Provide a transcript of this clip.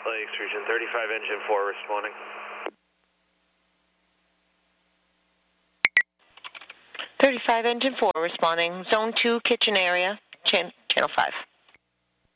Lakes Region 35, Engine 4 responding. 35, Engine 4 responding. Zone 2, kitchen area, channel 5.